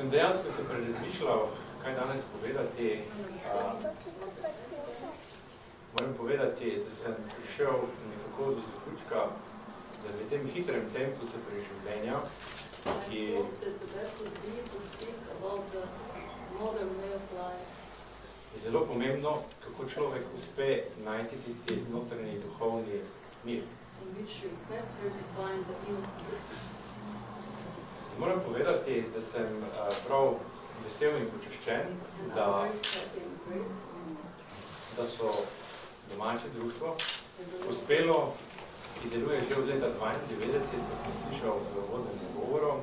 sem dejansko se prerazmišljal, kaj danes povedati. Moram povedati, da sem prišel nekako do zaključka, da v tem hitrem tempu se preživljenja, ki je zelo pomembno, kako človek uspe najti tisti notranji duhovni mir. Moram povedati, da sem prav vesel in počaščen, da so domače društvo uspelo, ki deluje že od leta 92, kot sem slišal v uvodnem govoru,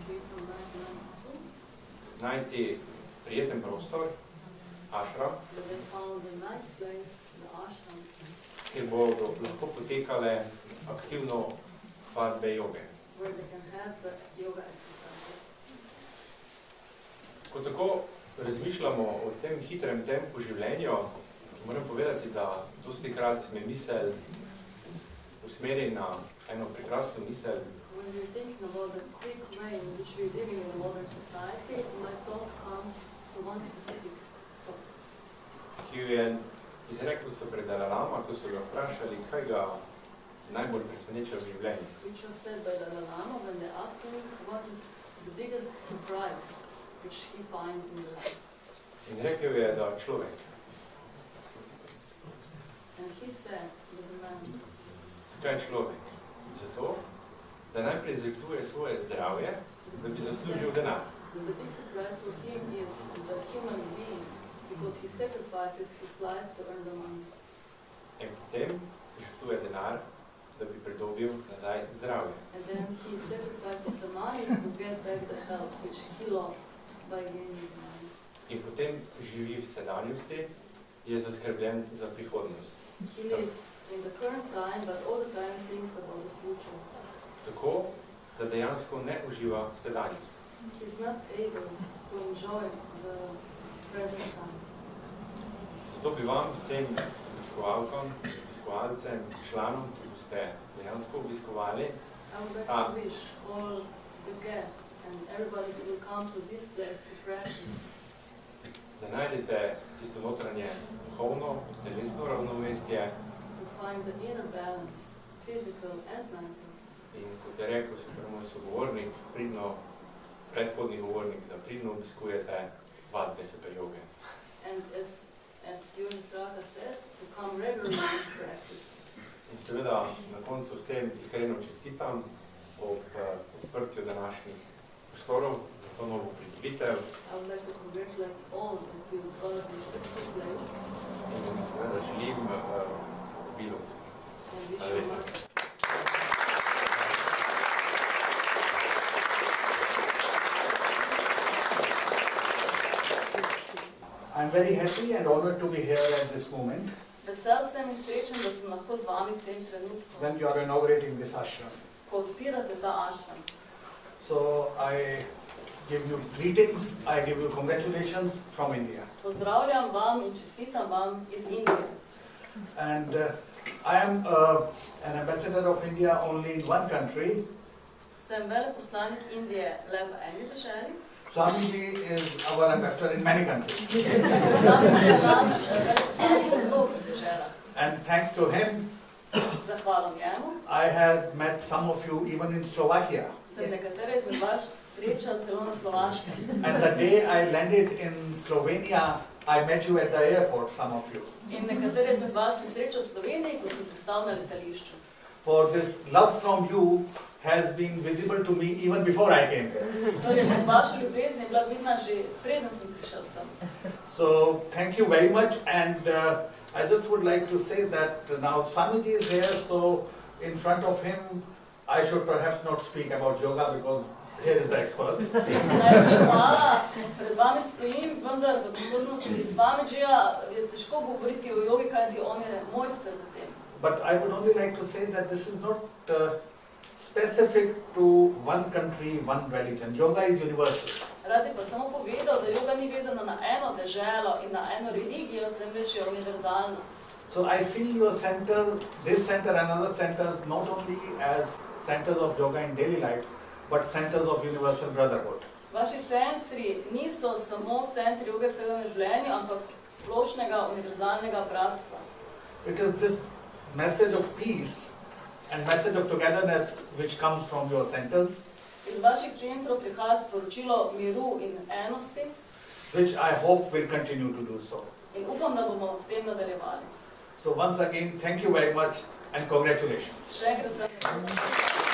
najti prijeten prostor, ashram, kjer bodo lahko potekale aktivno vadbe joge. Ko tako razmišljamo o tem hitrem tempu življenja, moram povedati, da dostikrat me misel usmeri na eno prekrasno misel, ki jo je izrekel so pred Dalai Lama, ko so ga vprašali, kaj ga najbolj preseneča v življenju. In rekel je, da človek. Zakaj človek? Zato, da najprej žrtvuje svoje zdravje, da bi zaslužil denar. In potem žrtvuje denar, da bi pridobil nazaj zdravje. In potem živi v sedanjosti, je zaskrbljen za prihodnost. Tako, da dejansko ne uživa sedanjosti. Zato bi vam vsem obiskovalcem, članom, ki boste dejansko obiskovali, da najdete tisto notranje duhovno, telesno ravnovesje in kot je rekel moj sogovornik, predhodni govornik, da pridno obiskujete vadbe sepe joge. In seveda na koncu vsem iskreno čestitam ob odprtju današnjih prostorov za to novo pridobitev. In seveda želim obilo uspeha. I'm very happy and honored to be here at this moment Vesel sem in srečen, da sem lahko z vami v tem trenutku, when you are inaugurating this ashram. ko odpirate ta ashram. So I give you greetings, I give you congratulations from India. Pozdravljam vam in čestitam vam iz Indije. And I am an ambassador of India only in one country. Sem veleposlanik Indije le v eni deželi. Swamiji is our ambassador in many countries. Swamiji je naš veleposlanik v mnogih deželah. And thanks to him, Zahvalom njemu, I had met some of you even in Slovakia. sem nekatere izmed vas srečal celo na Slovaškem. And the day I landed in Slovenia, I met you at the airport, some of you. In nekatere izmed vas sem srečal v Sloveniji, ko sem pristal na letališču. For this love from you has been visible to me even before I came here. Torej, vaša ljubezen je bila vidna že preden sem prišel sem. So thank you very much, and I just would like to say that now Swamiji is here, so in front of him I should perhaps not speak about yoga because here is the expert. Najlepša hvala, pred vami stojim, vendar v prisotnosti Swamijija je težko govoriti o jogi, kajti on je mojster v tem. But I would only like to say that this is not specific to one country, one religion. Yoga is universal. Rad bi pa samo povedal, da yoga ni vezana na eno deželo in na eno religijo, temveč je univerzalna. So I see your centers, this center and other centers, not only as centers of yoga in daily life, but centers of universal brotherhood. Vaši centri niso samo centri joge v vsakdanjem življenju, ampak splošnega univerzalnega bratstva. It is this message of peace and message of togetherness which comes from your centers, Iz vaših centrov prihaja sporočilo miru in enosti which I hope will continue to do so. in upam, da bomo s tem nadaljevali. So once again, thank you very much and congratulations. Še enkrat se